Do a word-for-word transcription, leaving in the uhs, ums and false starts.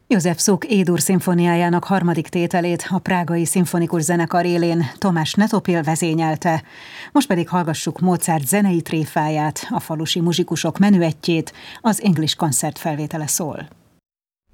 József Suk E-dur szimfóniájának harmadik tételét a Prágai Szimfonikus Zenekar élén Tomás Netopil vezényelte. Most pedig hallgassuk Mozart zenei tréfáját, a falusi muzsikusok menüettjét, az English Concert felvétele szól.